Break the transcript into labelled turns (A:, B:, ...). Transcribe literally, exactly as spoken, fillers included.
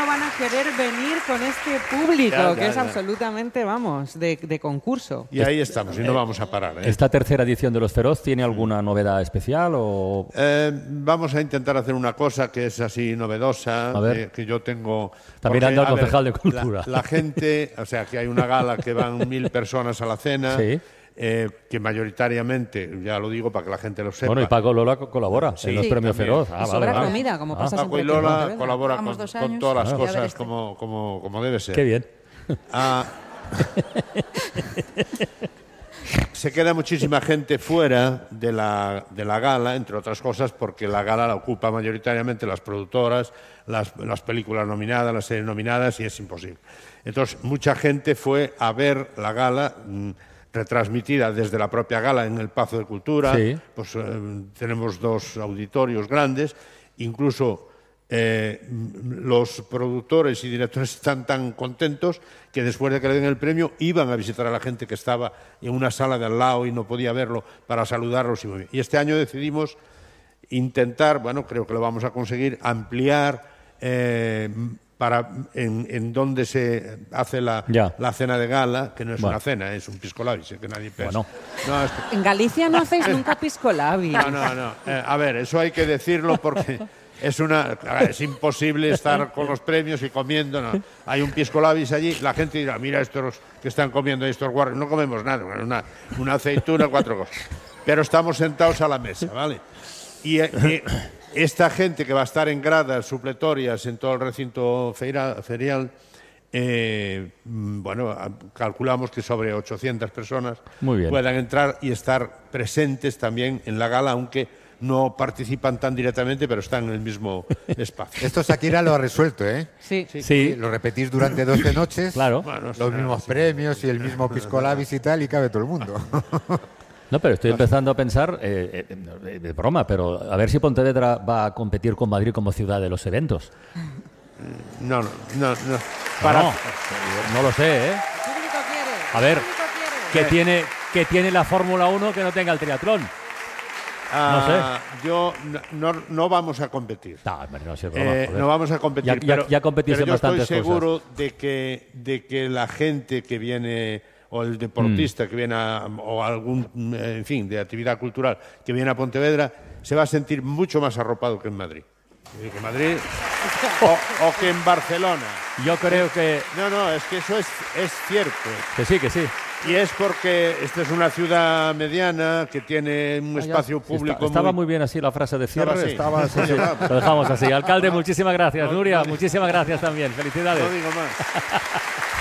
A: no van a querer venir con este público,
B: Ya, ya,
A: que es
B: ya.
A: absolutamente, vamos, de, de concurso.
B: Y ahí estamos, y no vamos a parar. ¿eh?
C: ¿Esta tercera edición de Los Feroz tiene alguna novedad especial o...?
B: Eh, vamos a intentar hacer una cosa que es así novedosa,
C: A ver.
B: eh, que yo tengo...
C: También
B: porque,
C: anda el
B: a ver,
C: concejal de Cultura.
B: La, la gente, o sea, que hay una gala que van mil personas a la cena,
C: Sí.
B: eh, que mayoritariamente, ya lo digo para que la gente lo sepa...
C: Bueno, y Paco Lola co- colabora
B: Sí,
C: en los
B: sí,
C: premios
B: también.
C: Feroz. Ah,
A: Y sobra
C: vale, vale.
A: comida, como
C: Ah,
A: pasa
B: Paco
A: siempre
B: y
A: aquí en
B: Lola
A: Pontevedra.
B: colabora
D: Llevamos
B: con,
D: dos
B: con
D: años.
B: todas las
D: Ya ver
B: cosas
D: este.
B: como, como, como debe ser.
C: Qué bien.
B: Ah, se queda muchísima gente fuera de la, de la gala, entre otras cosas, porque la gala la ocupa mayoritariamente las productoras, las, las películas nominadas, las series nominadas, y es imposible. Entonces, mucha gente fue a ver la gala mm, retransmitida desde la propia gala en el Pazo de Cultura.
C: Sí.
B: Pues eh, tenemos dos auditorios grandes, incluso... Eh, los productores y directores están tan contentos que después de que le den el premio iban a visitar a la gente que estaba en una sala de al lado y no podía verlo para saludarlos. Y, muy bien. Y este año decidimos intentar, bueno, creo que lo vamos a conseguir, ampliar eh, para en, en donde se hace la,
C: Ya.
B: la cena de gala, que no es
C: Bueno.
B: una cena, es un pisco labis, que nadie piensa.
C: Bueno.
B: No, es que-
A: En Galicia no hacéis nunca pisco labis.
B: no, no, no. Eh, a ver, eso hay que decirlo porque es una a ver, es imposible estar con los premios y comiendo. No. Hay un pisco labis allí, la gente dirá, mira estos que están comiendo estos guarros, no comemos nada, una, una aceituna, cuatro cosas. Pero estamos sentados a la mesa, ¿vale? Y, eh, y esta gente que va a estar en gradas supletorias en todo el recinto feira- ferial, eh, mm, bueno, a- calculamos que sobre ochocientas personas
C: Muy bien.
B: puedan entrar y estar presentes también en la gala, aunque no participan tan directamente, pero están en el mismo espacio.
E: Esto Shakira lo ha resuelto, ¿eh?
A: Sí.
C: Sí,
E: Lo repetís durante doce noches,
C: claro.
B: Bueno,
E: los
B: sí,
E: mismos premios y el mismo pisco labis y tal, y cabe todo el mundo.
C: No, pero estoy empezando a pensar, eh, eh, de broma, pero a ver si Pontevedra va a competir con Madrid como ciudad de los eventos.
B: No, no, no. no.
C: Para... No, no lo sé, ¿eh?
A: El público quiere.
C: A ver,
A: el público quiere.
C: ¿qué tiene, qué tiene la Fórmula uno que no tenga el triatlón?
B: Ah, yo no, no, no vamos a competir.
C: No, hombre, no sé, broma,
B: Eh,
C: joder.
B: no vamos a competir,
C: Ya- ya-
B: pero,
C: ya competís
B: pero
C: en
B: yo estoy
C: bastantes
B: seguro de que, de que la gente que viene, o el deportista que viene, a, o algún, eh, en fin, de actividad cultural que viene a Pontevedra, se va a sentir mucho más arropado que en Madrid. Que en Madrid o, o que en Barcelona.
C: Yo creo que,
B: No, no, es que eso es, es cierto.
C: que sí, que sí.
B: Y es porque esta es una ciudad mediana que tiene un espacio
C: Sí,
B: público
C: está- estaba
B: muy...
C: muy bien así la frase de
B: Estaba
C: cierre.
B: así.
C: Estaba así.
B: Sí, sí.
C: Lo dejamos así. Alcalde, muchísimas gracias.
B: No,
C: Nuria,
B: no digo-
C: muchísimas gracias también. Felicidades.
B: No digo más.